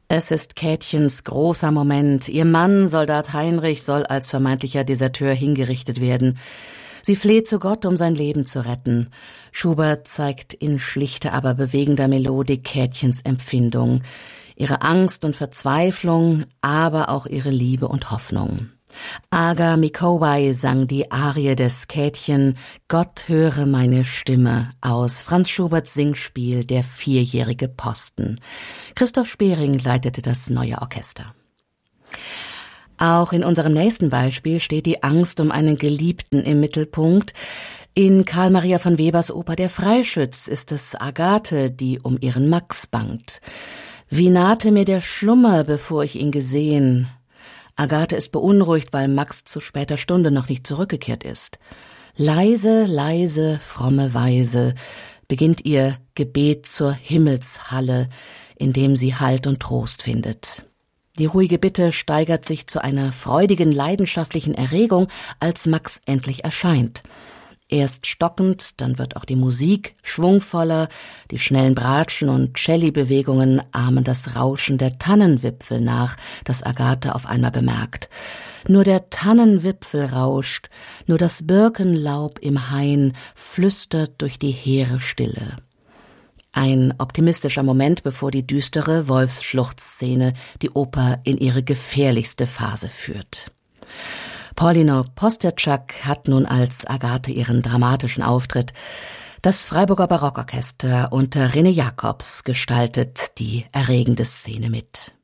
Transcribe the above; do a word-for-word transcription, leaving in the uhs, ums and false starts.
Es ist Käthchens großer Moment. Ihr Mann, Soldat Heinrich, soll als vermeintlicher Deserteur hingerichtet werden. Sie fleht zu Gott, um sein Leben zu retten. Schubert zeigt in schlichter, aber bewegender Melodik Käthchens Empfindung, ihre Angst und Verzweiflung, aber auch ihre Liebe und Hoffnung. Aga Mikołaj sang die Arie des Käthchen »Gott höre meine Stimme« aus Franz Schuberts Singspiel »Der vierjährige Posten«. Christoph Spering leitete das neue Orchester. Auch in unserem nächsten Beispiel steht die Angst um einen Geliebten im Mittelpunkt. In Karl Maria von Webers Oper »Der Freischütz« ist es Agathe, die um ihren Max bangt. »Wie nahte mir der Schlummer, bevor ich ihn gesehen«. Agathe ist beunruhigt, weil Max zu später Stunde noch nicht zurückgekehrt ist. Leise, leise, fromme Weise beginnt ihr Gebet zur Himmelshalle, in dem sie Halt und Trost findet. Die ruhige Bitte steigert sich zu einer freudigen, leidenschaftlichen Erregung, als Max endlich erscheint. Erst stockend, dann wird auch die Musik schwungvoller, die schnellen Bratschen und Celli-Bewegungen ahmen das Rauschen der Tannenwipfel nach, das Agathe auf einmal bemerkt. Nur der Tannenwipfel rauscht, nur das Birkenlaub im Hain flüstert durch die hehre Stille. Ein optimistischer Moment, bevor die düstere Wolfsschluchtszene die Oper in ihre gefährlichste Phase führt. Paulina Postierczak hat nun als Agathe ihren dramatischen Auftritt. Das Freiburger Barockorchester unter René Jacobs gestaltet die erregende Szene mit.